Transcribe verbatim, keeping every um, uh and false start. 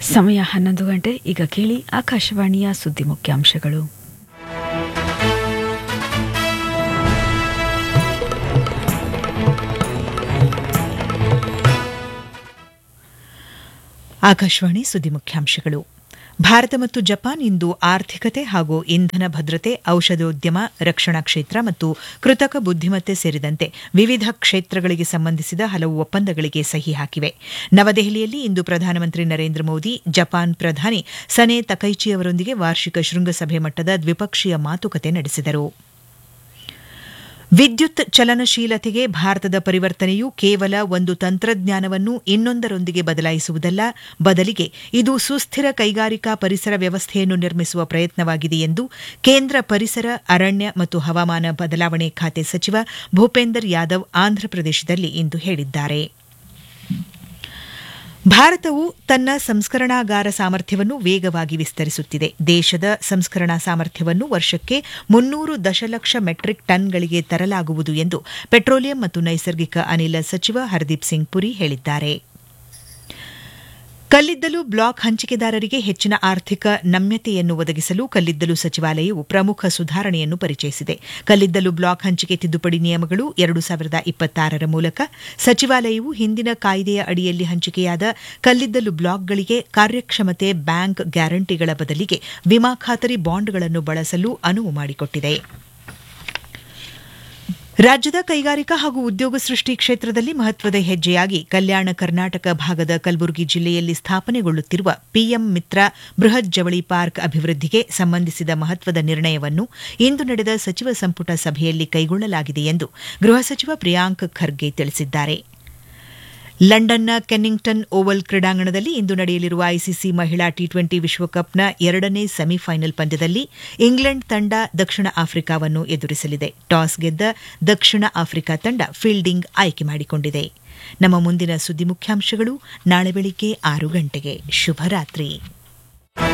ಸಮಯ ಹನ್ನೊಂದು ಗಂಟೆ. ಈಗ ಕೇಳಿ ಆಕಾಶವಾಣಿಯ ಸುದ್ದಿ ಮುಖ್ಯಾಂಶಗಳು. ಆಕಾಶವಾಣಿ ಸುದ್ದಿ ಮುಖ್ಯಾಂಶಗಳು. ಭಾರತ ಮತ್ತು ಜಪಾನ್ ಇಂದು ಆರ್ಥಿಕತೆ ಹಾಗೂ ಇಂಧನ ಭದ್ರತೆ, ಔಷಧೋದ್ಯಮ, ರಕ್ಷಣಾ ಕ್ಷೇತ್ರ ಮತ್ತು ಕೃತಕ ಬುದ್ದಿಮತ್ತೆ ಸೇರಿದಂತೆ ವಿವಿಧ ಕ್ಷೇತ್ರಗಳಿಗೆ ಸಂಬಂಧಿಸಿದ ಹಲವು ಒಪ್ಪಂದಗಳಿಗೆ ಸಹಿ ಹಾಕಿವೆ. ನವದೆಹಲಿಯಲ್ಲಿ ಇಂದು ಪ್ರಧಾನಮಂತ್ರಿ ನರೇಂದ್ರ ಮೋದಿ ಜಪಾನ್ ಪ್ರಧಾನಿ ಸನೆ ತಕೈಚಿ ಅವರೊಂದಿಗೆ ವಾರ್ಷಿಕ ಶೃಂಗಸಭೆ ಮಟ್ಟದ ದ್ವಿಪಕ್ಷೀಯ ಮಾತುಕತೆ ನಡೆಸಿದರು. ವಿದ್ಯುತ್ ಚಲನಶೀಲತೆಗೆ ಭಾರತದ ಪರಿವರ್ತನೆಯು ಕೇವಲ ಒಂದು ತಂತ್ರಜ್ಞಾನವನ್ನು ಇನ್ನೊಂದರೊಂದಿಗೆ ಬದಲಾಯಿಸುವುದಲ್ಲ, ಬದಲಿಗೆ ಇದು ಸುಸ್ಥಿರ ಕೈಗಾರಿಕಾ ಪರಿಸರ ವ್ಯವಸ್ಥೆಯನ್ನು ನಿರ್ಮಿಸುವ ಪ್ರಯತ್ನವಾಗಿದೆ ಎಂದು ಕೇಂದ್ರ ಪರಿಸರ, ಅರಣ್ಯ ಮತ್ತು ಹವಾಮಾನ ಬದಲಾವಣೆ ಖಾತೆ ಸಚಿವ ಭೂಪೇಂದರ್ ಯಾದವ್ ಆಂಧ್ರಪ್ರದೇಶದಲ್ಲಿ ಇಂದು ಹೇಳಿದ್ದಾರೆ. ಭಾರತವು ತನ್ನ ಸಂಸ್ಕರಣಾಗಾರ ಸಾಮರ್ಥ್ಯವನ್ನು ವೇಗವಾಗಿ ವಿಸ್ತರಿಸುತ್ತಿದೆ. ದೇಶದ ಸಂಸ್ಕರಣಾ ಸಾಮರ್ಥ್ಯವನ್ನು ವರ್ಷಕ್ಕೆ ಮುನ್ನೂರು ದಶಲಕ್ಷ ಮೆಟ್ರಿಕ್ ಟನ್ಗಳಿಗೆ ತರಲಾಗುವುದು ಎಂದು ಪೆಟ್ರೋಲಿಯಂ ಮತ್ತು ನೈಸರ್ಗಿಕ ಅನಿಲ ಸಚಿವ ಹರ್ದೀಪ್ ಸಿಂಗ್ ಪುರಿ ಹೇಳಿದ್ದಾರೆ. ಕಲ್ಲಿದ್ದಲು ಬ್ಲಾಕ್ ಹಂಚಿಕೆದಾರರಿಗೆ ಹೆಚ್ಚಿನ ಆರ್ಥಿಕ ನಮ್ಯತೆಯನ್ನು ಒದಗಿಸಲು ಕಲ್ಲಿದ್ದಲು ಸಚಿವಾಲಯವು ಪ್ರಮುಖ ಸುಧಾರಣೆಯನ್ನು ಪರಿಚಯಿಸಿದೆ. ಕಲ್ಲಿದ್ದಲು ಬ್ಲಾಕ್ ಹಂಚಿಕೆ ತಿದ್ದುಪಡಿ ನಿಯಮಗಳು ಎರಡು ಸಾವಿರದ ಇಪ್ಪತ್ತಾರರ ಮೂಲಕ ಸಚಿವಾಲಯವು ಹಿಂದಿನ ಕಾಯ್ದೆಯ ಅಡಿಯಲ್ಲಿ ಹಂಚಿಕೆಯಾದ ಕಲ್ಲಿದ್ದಲು ಬ್ಲಾಕ್ಗಳಿಗೆ ಕಾರ್ಯಕ್ಷಮತೆ ಬ್ಯಾಂಕ್ ಗ್ಯಾರಂಟಿಗಳ ಬದಲಿಗೆ ವಿಮಾ ಖಾತರಿ ಬಾಂಡ್ಗಳನ್ನು ಬಳಸಲು ಅನುವು ಮಾಡಿಕೊಟ್ಟಿದೆ. ರಾಜ್ಯದ ಕೈಗಾರಿಕಾ ಹಾಗೂ ಉದ್ಯೋಗ ಸೃಷ್ಟಿ ಕ್ಷೇತ್ರದಲ್ಲಿ ಮಹತ್ವದ ಹೆಜ್ಜೆಯಾಗಿ ಕಲ್ಯಾಣ ಕರ್ನಾಟಕ ಭಾಗದ ಕಲಬುರಗಿ ಜಿಲ್ಲೆಯಲ್ಲಿ ಸ್ಥಾಪನೆಗೊಳ್ಳುತ್ತಿರುವ ಪಿಎಂ ಮಿತ್ರ ಬೃಹತ್ ಜವಳಿ ಪಾರ್ಕ್ ಅಭಿವೃದ್ಧಿಗೆ ಸಂಬಂಧಿಸಿದ ಮಹತ್ವದ ನಿರ್ಣಯವನ್ನು ಇಂದು ನಡೆದ ಸಚಿವ ಸಂಪುಟ ಸಭೆಯಲ್ಲಿ ಕೈಗೊಳ್ಳಲಾಗಿದೆ ಎಂದು ಗೃಹ ಸಚಿವ ಪ್ರಿಯಾಂಕ್ ಖರ್ಗೆ ತಿಳಿಸಿದ್ದಾರೆ. ಲಂಡನ್ನ ಕೆನ್ನಿಂಗ್ಟನ್ ಓವಲ್ ಕ್ರೀಡಾಂಗಣದಲ್ಲಿ ಇಂದು ನಡೆಯಲಿರುವ ಐಸಿಸಿ ಮಹಿಳಾ ಟಿ ಟ್ವೆಂಟಿ ವಿಶ್ವಕಪ್ನ ಎರಡನೇ ಸೆಮಿಫೈನಲ್ ಪಂದ್ಯದಲ್ಲಿ ಇಂಗ್ಲೆಂಡ್ ತಂಡ ದಕ್ಷಿಣ ಆಫ್ರಿಕಾವನ್ನು ಎದುರಿಸಲಿದೆ. ಟಾಸ್ ಗೆದ್ದ ದಕ್ಷಿಣ ಆಫ್ರಿಕಾ ತಂಡ ಫೀಲ್ಡಿಂಗ್ ಆಯ್ಕೆ ಮಾಡಿಕೊಂಡಿದೆ. ನಮ್ಮ ಮುಂದಿನ ಸುದ್ದಿ ಮುಖ್ಯಾಂಶಗಳು ನಾಳೆ ಬೆಳಿಗ್ಗೆ ಆರು ಗಂಟೆಗೆ. ಶುಭರಾತ್ರಿ.